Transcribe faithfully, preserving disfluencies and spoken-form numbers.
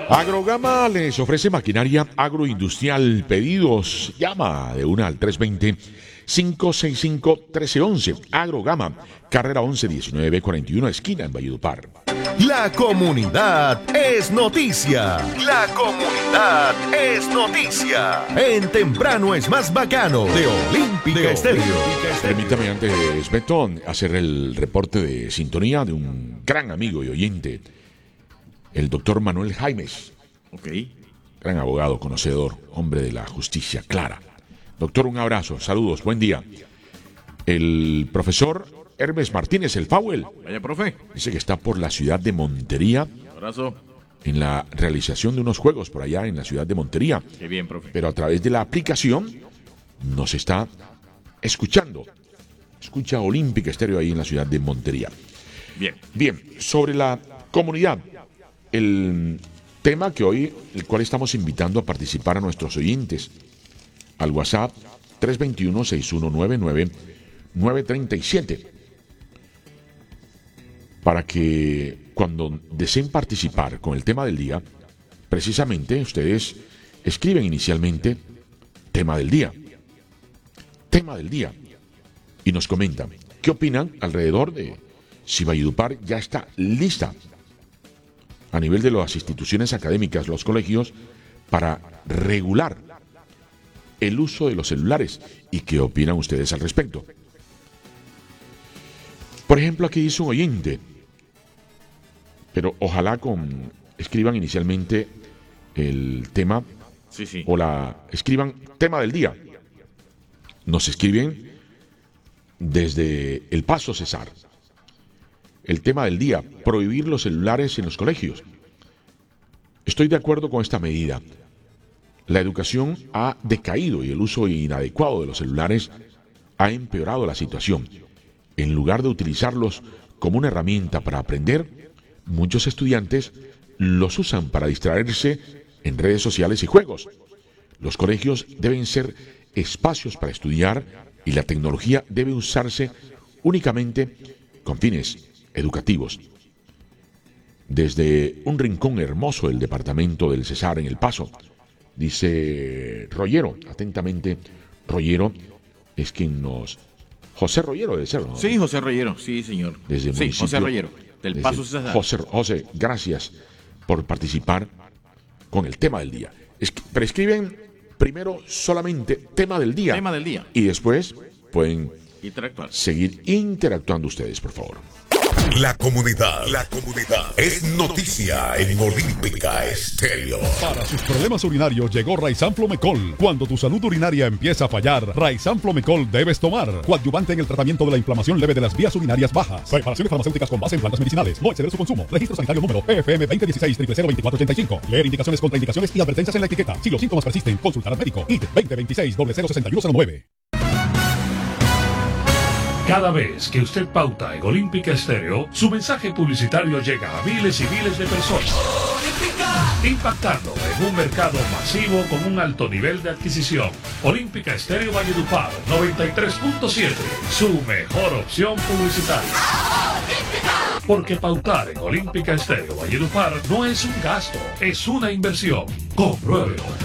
Agrogama les ofrece maquinaria agroindustrial. Pedidos, llama de una al tres dos cero, cinco seis cinco, uno tres uno uno. Agrogama, carrera once diecinueve cuarenta y uno, esquina en Valledupar. La comunidad es noticia. La comunidad es noticia. En Temprano es más bacano de Olímpica Estéreo. Permítame antes, Beto, hacer el reporte de sintonía de un gran amigo y oyente, el doctor Manuel Jaimes. Ok. Gran abogado, conocedor, hombre de la justicia clara. Doctor, un abrazo, saludos, buen día. El profesor Hermes Martínez, el Fawel. Vaya, profe. Dice que está por la ciudad de Montería. Abrazo. En la realización de unos juegos por allá en la ciudad de Montería. Qué bien, profe. Pero a través de la aplicación nos está escuchando. Escucha Olímpica Estéreo ahí en la ciudad de Montería. Bien. Bien, sobre la comunidad. El tema que hoy, el cual estamos invitando a participar a nuestros oyentes al WhatsApp tres dos uno, seis uno nueve nueve, nueve tres siete, para que cuando deseen participar con el tema del día, precisamente ustedes escriben inicialmente tema del día, tema del día, y nos comentan qué opinan alrededor de si Valledupar ya está lista a nivel de las instituciones académicas, los colegios, para regular el uso de los celulares y qué opinan ustedes al respecto. Por ejemplo, aquí dice un oyente, pero ojalá con escriban inicialmente el tema Sí, sí. o la escriban tema del día. Nos escriben desde El Paso, Cesar. El tema del día, prohibir los celulares en los colegios. Estoy de acuerdo con esta medida. La educación ha decaído y el uso inadecuado de los celulares ha empeorado la situación. En lugar de utilizarlos como una herramienta para aprender, muchos estudiantes los usan para distraerse en redes sociales y juegos. Los colegios deben ser espacios para estudiar y la tecnología debe usarse únicamente con fines educativos. Desde un rincón hermoso del departamento del Cesar en El Paso, dice Rollero, atentamente, Rollero es quien nos... José Rollero debe ser, ¿no? Sí, José Rollero, sí, señor. Desde el sí, municipio, José Rollero, del desde Paso César. José, José, gracias por participar con el tema del día. Es que prescriben primero solamente tema del día. Tema del día. Y después pueden Interactuar. seguir interactuando ustedes, por favor. La comunidad, la comunidad es noticia en Olímpica Estéreo. Para sus problemas urinarios llegó Raizan Flomecol. Cuando tu salud urinaria empieza a fallar, Raizan Flomecol debes tomar. Coadyuvante en el tratamiento de la inflamación leve de las vías urinarias bajas. Preparaciones farmacéuticas con base en plantas medicinales. No exceder su consumo. Registro sanitario número P F M veinte dieciséis, cero cero veinticuatro ochenta y cinco. Leer indicaciones, contraindicaciones y advertencias en la etiqueta. Si los síntomas persisten, consultar al médico. I T veinte veintiséis, cero cero sesenta y uno cero nueve. Cada vez que usted pauta en Olímpica Estéreo, su mensaje publicitario llega a miles y miles de personas, impactando en un mercado masivo con un alto nivel de adquisición. Olímpica Estéreo Valledupar noventa y tres punto siete, su mejor opción publicitaria. Porque pautar en Olímpica Estéreo Valledupar no es un gasto, es una inversión. Compruébelo.